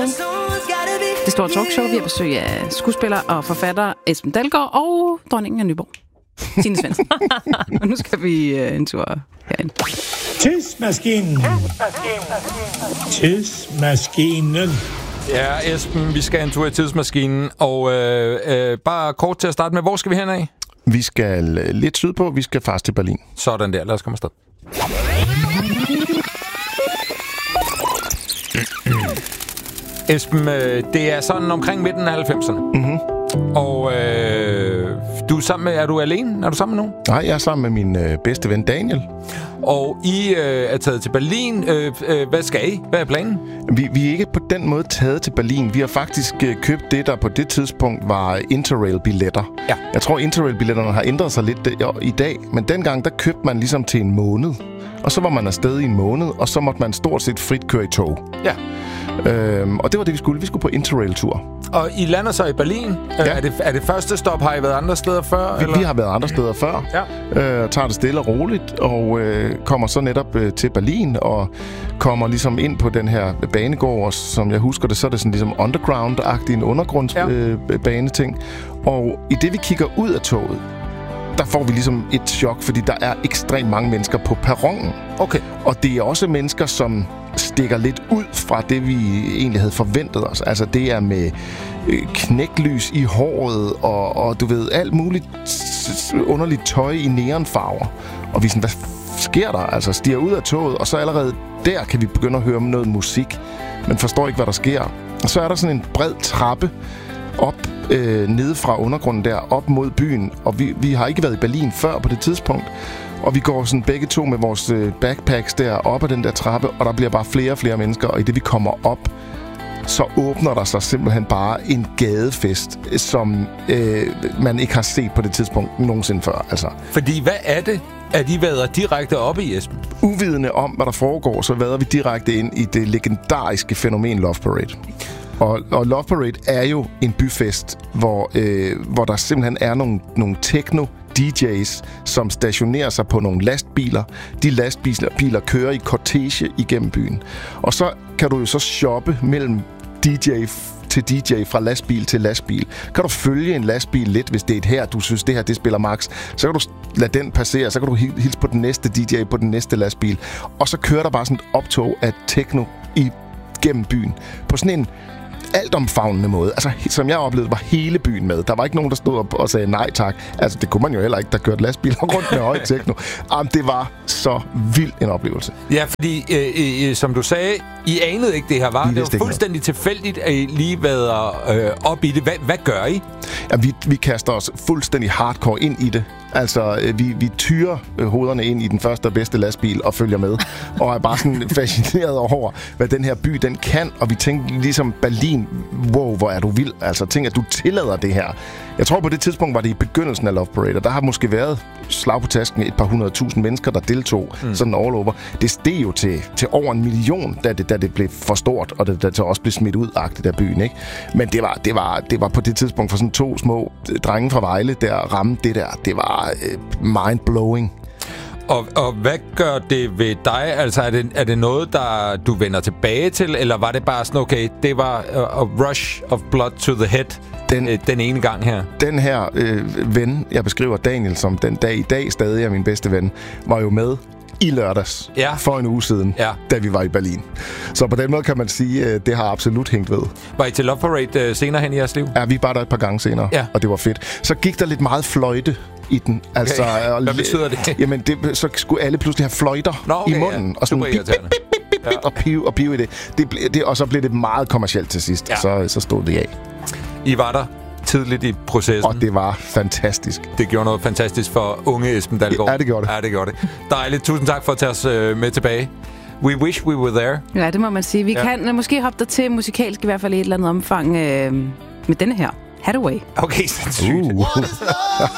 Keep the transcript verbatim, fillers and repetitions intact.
Det store talkshow. Vi har besøg af skuespiller og forfatter Esben Dalgaard og dronningen af Nyborg, Tine Svendsen. Og nu skal vi uh, en tur herind. Tidsmaskinen. Tidsmaskinen. Ja, Esben, vi skal en tur i tidsmaskinen. Og øh, øh, bare kort til at starte med, hvor skal vi hen af? Vi skal lidt sydpå. Vi skal faktisk til Berlin. Sådan der. Lad os komme afsted. Esben, det er sådan omkring midten af halvfemserne. Mm-hmm. Og øh, du er sammen med, er du alene? Er du sammen med nogen? Nej, jeg er sammen med min øh, bedste ven Daniel. Og I øh, er taget til Berlin. Øh, øh, hvad skal I? Hvad er planen? Vi, vi er ikke på den måde taget til Berlin. Vi har faktisk øh, købt det, der på det tidspunkt var Interrail-billetter. Ja. Jeg tror, Interrail-billetterne har ændret sig lidt øh, i dag. Men dengang, der købte man ligesom til en måned. Og så var man afsted i en måned, og så måtte man stort set frit køre i tog. Ja. Øhm, og det var det, vi skulle. Vi skulle på Interrail-tur. Og I lander så i Berlin. Ja. Er, det, er det første stop? Har I været andre steder før? Vi, eller? vi har været andre steder før. Ja. Øh, tager det stille og roligt, og øh, kommer så netop øh, til Berlin, og kommer ligesom ind på den her banegård, og som jeg husker det, så er det sådan ligesom underground-agtig, en undergrundsbaneting. Ja. Øh, og i det, vi kigger ud af toget, der får vi ligesom et chok, fordi der er ekstremt mange mennesker på perronen. Okay. Og det er også mennesker, som stikker lidt ud fra det, vi egentlig havde forventet os. Altså, det er med øh, knæklys i håret, og, og du ved, alt muligt underligt tøj i neonfarver. Og vi er sådan, hvad sker der? Altså, stiger ud af toget, og så allerede der kan vi begynde at høre noget musik, men forstår ikke, hvad der sker. Og så er der sådan en bred trappe op øh, nede fra undergrunden der, op mod byen. Og vi, vi har ikke været i Berlin før på det tidspunkt. Og vi går sådan begge to med vores øh, backpacks der op ad den der trappe, og der bliver bare flere og flere mennesker. Og i det vi kommer op, så åbner der sig simpelthen bare en gadefest, som øh, man ikke har set på det tidspunkt nogensinde før. Altså. Fordi hvad er det, at I vader direkte op i, Esben? Uvidende om, hvad der foregår, så vader vi direkte ind i det legendariske fænomen Love Parade. Og, og Love Parade er jo en byfest, hvor, øh, hvor der simpelthen er nogle, nogle techno-D J's, som stationerer sig på nogle lastbiler. De lastbiler kører i kortege igennem byen. Og så kan du jo så shoppe mellem D J til D J, fra lastbil til lastbil. Kan du følge en lastbil lidt, hvis det er et her, du synes, det her, det spiller max. Så kan du lade den passere, så kan du hilse på den næste D J på den næste lastbil. Og så kører der bare sådan et optog af techno i gennem byen. På sådan en altomfavnende måde. Altså, som jeg oplevede, var hele byen med. Der var ikke nogen, der stod op og sagde nej tak. Altså, det kunne man jo heller ikke, der kørte lastbiler rundt med høj techno. Jamen, det var så vild en oplevelse. Ja, fordi, øh, øh, som du sagde, I anede ikke, det her var. Det var fuldstændig tilfældigt, at I lige vader øh, op i det. Hvad, hvad gør I? Ja, vi, vi kaster os fuldstændig hardcore ind i det. Altså, vi, vi tyrer hovederne ind i den første og bedste lastbil og følger med. Og er bare sådan fascineret over, hvad den her by, den kan. Og vi tænkte ligesom Berlin, wow, hvor er du vild. Altså, tænk, at du tillader det her. Jeg tror, på det tidspunkt var det i begyndelsen af Love Parade, og der har måske været slag på tasken et par hundrede tusind mennesker, der deltog mm. sådan all over. Det steg jo til, til over en million, da det, da det blev for stort, og det, da det også blev smidt ud-agtigt af byen, ikke? Men det var, det, var, det var på det tidspunkt for sådan to små drenge fra Vejle, der ramte det der. Det var øh, mind-blowing. Og, og hvad gør det ved dig? Altså, er det, er det noget, der du vender tilbage til, eller var det bare sådan, okay, det var a rush of blood to the head den, øh, den ene gang her? Den her øh, ven, jeg beskriver Daniel som den dag i dag stadig er min bedste ven, var jo med i lørdags ja. for en uge siden, ja. da vi var i Berlin. Så på den måde kan man sige, at det har absolut hængt ved. Var I til Love Parade uh, senere hen i jeres liv? Ja, vi var der et par gange senere, ja. og det var fedt. Så gik der lidt meget fløjte i den. Altså, okay. Hvad betyder det? Jamen, det, så skulle alle pludselig have fløjter Nå, okay, i munden. Ja. Og sådan bip, bip, bip, bip, bip, ja. og pive og pive i det. det, det og så blev det meget kommercielt til sidst. Ja. Så, så stod det af. I var der tidligt i processen. Og det var fantastisk. Det gjorde noget fantastisk for unge Esben Dalgaard. Ja, det gjorde det. Ja, det gjorde det. Dejligt. Tusind tak for at tage os øh, med tilbage. We wish we were there. Ja, det må man sige. Vi ja. kan uh, måske hoppe der til musikalsk, i hvert fald i et eller andet omfang, øh, med denne her. Hathaway. Okay, sindssygt. Uh.